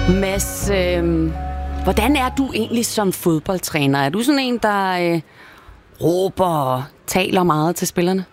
Mads, hvordan er du egentlig som fodboldtræner? Er du sådan en, der råber og taler meget til spillerne?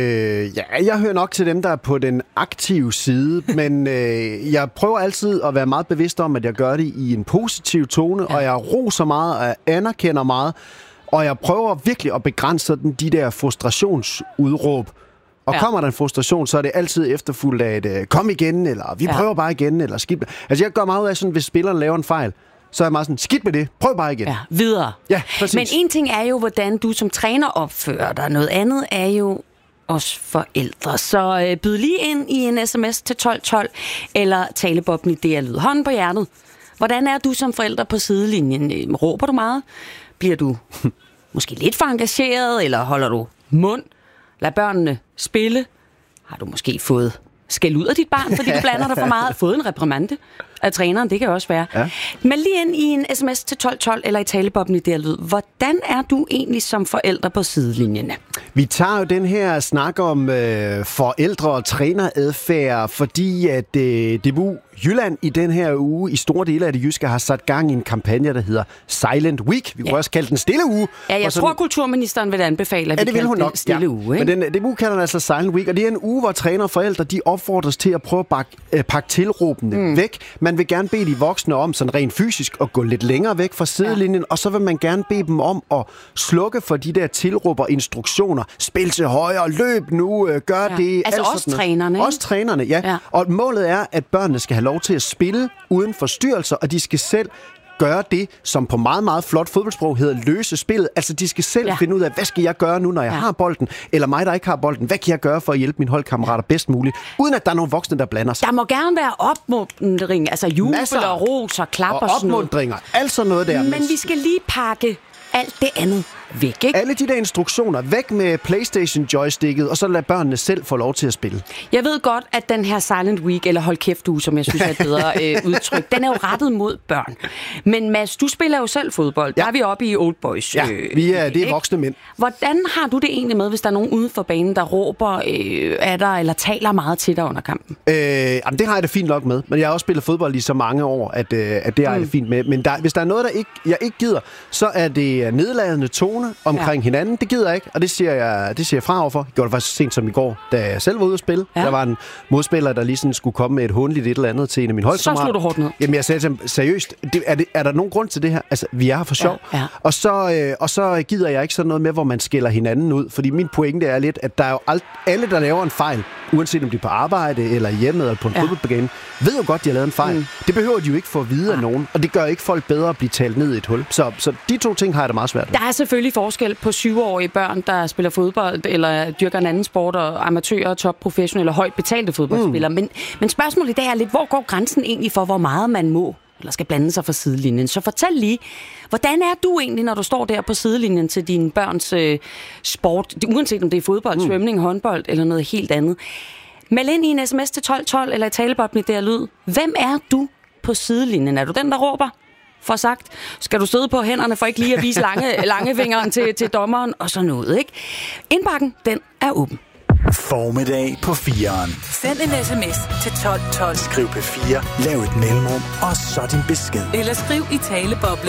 Ja, jeg hører nok til dem, der er på den aktive side, men jeg prøver altid at være meget bevidst om, at jeg gør det i en positiv tone, og jeg roser meget, og jeg anerkender meget, og jeg prøver virkelig at begrænse de der frustrationsudråb. Og kommer der en frustration, så er det altid efterfulgt af et kom igen, eller vi prøver bare igen, eller skidt. Altså jeg gør meget ud af sådan, hvis spilleren laver en fejl, så er jeg meget sådan, skidt med det, prøv bare igen. Ja, videre. Ja, præcis. Men en ting er jo, hvordan du som træner opfører dig. Noget andet er jo os forældre. Så byd lige ind i en sms til 1212, eller talebobben i DR Lyd. Hånden på hjertet. Hvordan er du som forælder på sidelinjen? Råber du meget? Bliver du måske lidt for engageret, eller holder du mund? Lad børnene spille. Har du måske fået skæld ud af dit barn, fordi du blander dig for meget? Fået en reprimande af træneren, det kan også være. Ja. Men lige ind i en sms til 1212 eller i talebobben i DR Lyd. Hvordan er du egentlig som forælder på sidelinjerne? Vi tager jo den her snak om forældre- og træneradfærd, fordi at DBU Jylland i den her uge i store dele af det jyske har sat gang i en kampagne, der hedder Silent Week. Vi kunne også kalde den stille uge. Ja, jeg tror, kulturministeren vil anbefale, at vi kalder den stille uge. Ikke? Men DBU kalder den altså Silent Week, og det er en uge, hvor trænere og forældre de opfordres til at prøve at pakke tilråbene væk. Man vil gerne bede de voksne om sådan rent fysisk at gå lidt længere væk fra sidelinjen, og så vil man gerne bede dem om at slukke for de der tilråb og instruktioner. Spil til højre, løb nu, gør det. Altså også trænerne. Også trænerne, ja. Og målet er, at børnene skal have lov til at spille uden forstyrrelser, og de skal selv gøre det, som på meget, meget flot fodboldsprog hedder løse spillet. Altså, de skal selv finde ud af, hvad skal jeg gøre nu, når jeg har bolden, eller mig, der ikke har bolden. Hvad kan jeg gøre for at hjælpe mine holdkammerater bedst muligt, uden at der er nogle voksne, der blander sig? Der må gerne være opmuntring, altså jubel og ros og klap og sådan noget. Opmuntringer, altså noget der. Men vi skal lige pakke alt det andet væk, ikke? Alle de der instruktioner, væk med PlayStation-joysticket, og så lad børnene selv få lov til at spille. Jeg ved godt, at den her Silent Week, eller hold kæft uge, som jeg synes er et bedre udtryk, den er jo rettet mod børn. Men Mads, du spiller jo selv fodbold. Der er vi oppe i Old Boys. Ja, det er voksne mænd. Hvordan har du det egentlig med, hvis der er nogen ude for banen, der råber af dig, eller taler meget til dig under kampen? Jamen, det har jeg det fint nok med. Men jeg har også spillet fodbold i så mange år, at det har jeg det fint med. Men hvis der er noget, jeg ikke gider, så er det nedladende tone omkring hinanden. Det gider jeg ikke, og det siger jeg fra overfor. Jeg gjorde det faktisk sent som i går, da jeg selv var ude at spille. Ja. Der var en modspiller, der lige sådan skulle komme med et hånligt et eller andet til en af mine holdkammerater. Så slog du hårdt ned. Jamen, jeg sagde til ham, seriøst, er der nogen grund til det her? Altså, vi er her for sjov. Ja. Og så gider jeg ikke sådan noget med, hvor man skælder hinanden ud. Fordi min pointe er lidt, at der er jo alle, der laver en fejl, uanset om de er på arbejde eller hjemme eller på en fodboldbane, ved jo godt, de har lavet en fejl. Det behøver de jo ikke få at vide af nogen, og det gør ikke folk bedre at blive talt ned i et hul. Så de to ting har jeg det meget svært med. Der er selvfølgelig forskel på 7-årige børn, der spiller fodbold eller dyrker en anden sport, og amatører, topprofessionelle, højt betalte fodboldspillere. Men spørgsmålet i dag er lidt, hvor går grænsen egentlig for, hvor meget man må eller skal blande sig fra sidelinjen? Så fortæl lige, hvordan er du egentlig, når du står der på sidelinjen til dine børns sport, uanset om det er fodbold, svømning, håndbold eller noget helt andet? Meld ind i en sms til 1212 eller i talebobben i DR Lyd. Hvem er du på sidelinjen? Er du den, der råber? For sagt, skal du sidde på hænderne for ikke lige at vise langefingeren til dommeren og sådan noget, ikke? Indbakken, den er åben. Formiddag på 4'eren. Send en sms til 1212. Skriv P4, lav et mellemrum, og så din besked. Eller skriv i taleboblen.